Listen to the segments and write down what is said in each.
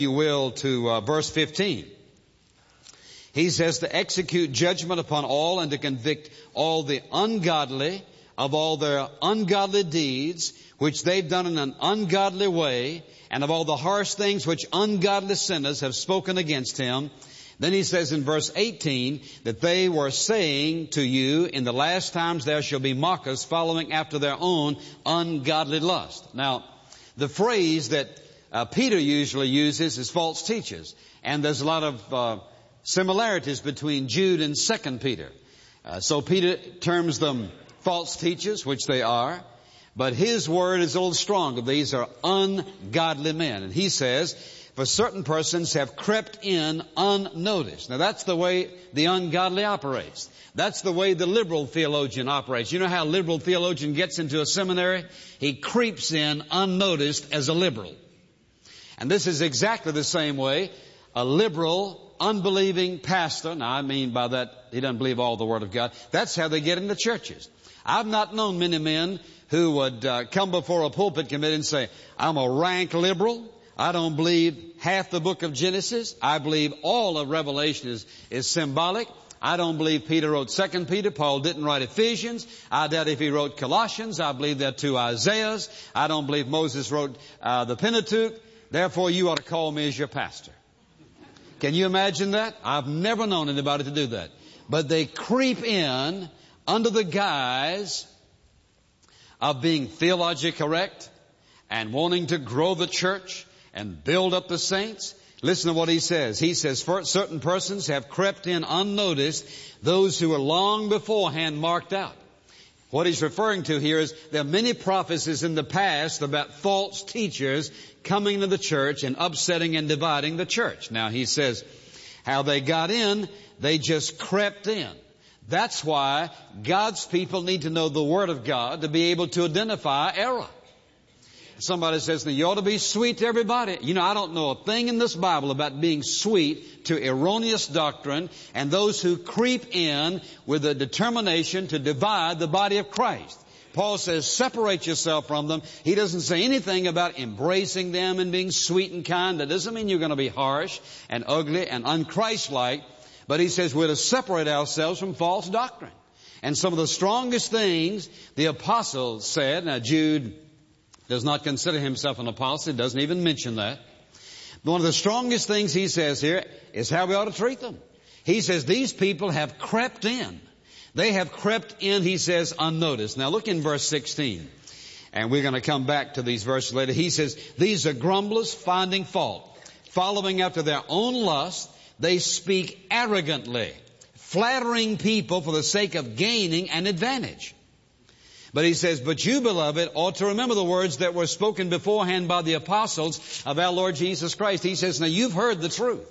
you will, to verse 15. He says to execute judgment upon all and to convict all the ungodly of all their ungodly deeds, which they've done in an ungodly way, and of all the harsh things which ungodly sinners have spoken against him. Then he says in verse 18 that they were saying to you, in the last times there shall be mockers following after their own ungodly lust. Now, the phrase that Peter usually uses is false teachers. And there's a lot of similarities between Jude and 2 Peter. So Peter terms them false teachers, which they are. But his word is a little stronger. These are ungodly men. And he says, for certain persons have crept in unnoticed. Now that's the way the ungodly operates. That's the way the liberal theologian operates. You know how a liberal theologian gets into a seminary? He creeps in unnoticed as a liberal. And this is exactly the same way a liberal, unbelieving pastor, now I mean by that he doesn't believe all the Word of God, that's how they get into churches. I've not known many men who would come before a pulpit committee and say, I'm a rank liberal. I don't believe half the book of Genesis. I believe all of Revelation is symbolic. I don't believe Peter wrote 2 Peter. Paul didn't write Ephesians. I doubt if he wrote Colossians. I believe there are 2 Isaiahs. I don't believe Moses wrote the Pentateuch. Therefore, you ought to call me as your pastor. Can you imagine that? I've never known anybody to do that. But they creep in under the guise of being theologically correct and wanting to grow the church and build up the saints. Listen to what he says. He says, certain persons have crept in unnoticed, those who were long beforehand marked out. What he's referring to here is there are many prophecies in the past about false teachers coming to the church and upsetting and dividing the church. Now he says how they got in, they just crept in. That's why God's people need to know the Word of God to be able to identify error. Somebody says, now you ought to be sweet to everybody. You know, I don't know a thing in this Bible about being sweet to erroneous doctrine and those who creep in with a determination to divide the body of Christ. Paul says, separate yourself from them. He doesn't say anything about embracing them and being sweet and kind. That doesn't mean you're going to be harsh and ugly and unchristlike. But he says we're to separate ourselves from false doctrine. And some of the strongest things the apostles said, now Jude does not consider himself an apostle. He doesn't even mention that. But one of the strongest things he says here is how we ought to treat them. He says these people have crept in. They have crept in, he says, unnoticed. Now look in verse 16. And we're going to come back to these verses later. He says, these are grumblers finding fault, following after their own lust. They speak arrogantly, flattering people for the sake of gaining an advantage. But he says, but you, beloved, ought to remember the words that were spoken beforehand by the apostles of our Lord Jesus Christ. He says, now you've heard the truth.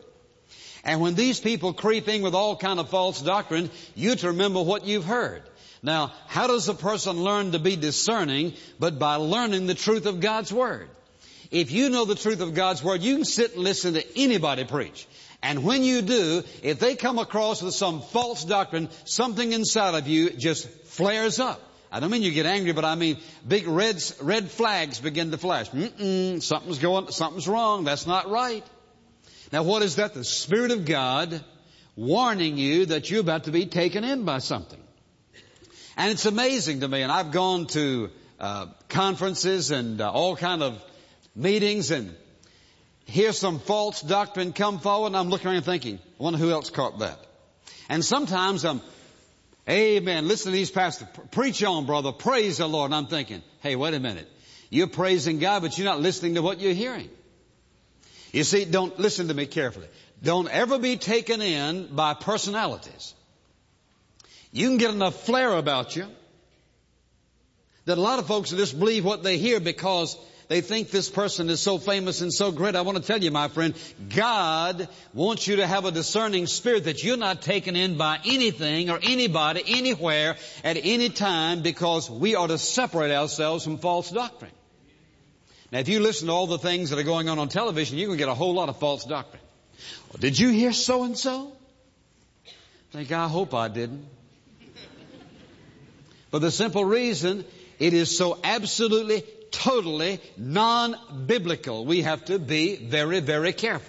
And when these people creep in with all kind of false doctrine, you to remember what you've heard. Now, how does a person learn to be discerning? But by learning the truth of God's Word. If you know the truth of God's Word, you can sit and listen to anybody preach. And when you do, if they come across with some false doctrine, something inside of you just flares up. I don't mean you get angry, but I mean big red flags begin to flash. Something's wrong. That's not right. Now what is that? The Spirit of God warning you that you're about to be taken in by something. And it's amazing to me, and I've gone to conferences and all kind of meetings and hear some false doctrine come forward, and I'm looking around thinking, I wonder who else caught that. And sometimes amen, listen to these pastors, preach on, brother, praise the Lord. And I'm thinking, hey, wait a minute. You're praising God, but you're not listening to what you're hearing. You see, don't listen to me carefully. Don't ever be taken in by personalities. You can get enough flair about you that a lot of folks just believe what they hear because they think this person is so famous and so great. I want to tell you, my friend, God wants you to have a discerning spirit that you're not taken in by anything or anybody, anywhere, at any time, because we are to separate ourselves from false doctrine. Now, if you listen to all the things that are going on television, you're going to get a whole lot of false doctrine. Well, did you hear so-and-so? Think, I hope I didn't. For the simple reason, it is so absolutely totally non-biblical. We have to be very, very careful.